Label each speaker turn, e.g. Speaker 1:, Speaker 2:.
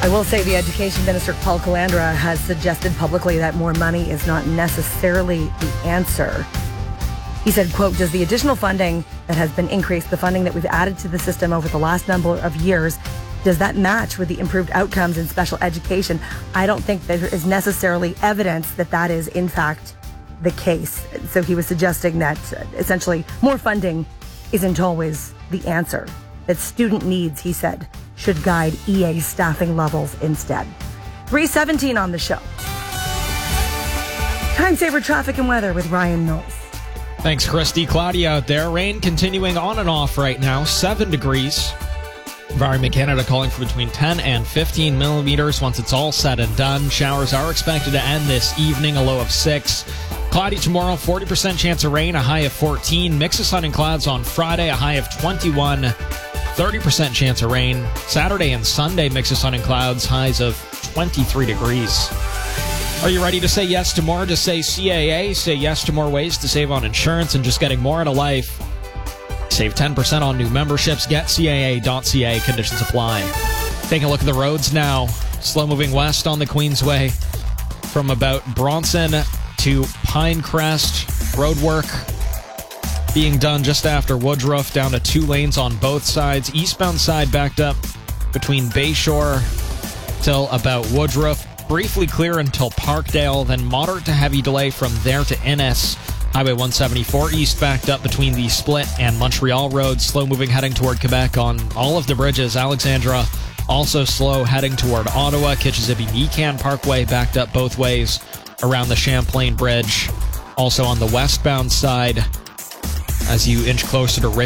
Speaker 1: I will say the Education Minister, Paul Calandra, has suggested publicly that more money is not necessarily the answer. He said, quote, does the additional funding that has been increased, the funding that we've added to the system over the last number of years, does that match with the improved outcomes in special education? I don't think there is necessarily evidence that that is, in fact, the case. So he was suggesting that essentially more funding isn't always the answer. That student needs, he said, should guide EA staffing levels instead. 3:17 on the show. Time saver traffic and weather with Ryan Knowles.
Speaker 2: Thanks, Christy. Cloudy out there. Rain continuing on and off right now. 7 degrees. Environment Canada calling for between 10 and 15 millimeters once it's all said and done. Showers are expected to end this evening, a low of 6. Cloudy tomorrow, 40% chance of rain, a high of 14. Mix of sun and clouds on Friday, a high of 21. 30% chance of rain. Saturday and Sunday, mix of sun and clouds, highs of 23 degrees. Are you ready to say yes to more? Just say CAA. Say yes to more ways to save on insurance and just getting more out of life. Save 10% on new memberships. Get CAA.ca. Conditions apply. Taking a look at the roads now. Slow moving west on the Queensway from about Bronson to Pinecrest. Road work being done just after Woodruff, down to 2 lanes on both sides. Eastbound side backed up between Bayshore till about Woodruff. Briefly clear until Parkdale, then moderate to heavy delay from there to Innes. Highway 174 east backed up between the Split and Montreal Road. Slow moving heading toward Quebec on all of the bridges. Alexandra also slow heading toward Ottawa. Kitchissippi-Nican Parkway backed up both ways around the Champlain Bridge. Also on the westbound side, as you inch closer to Richmond.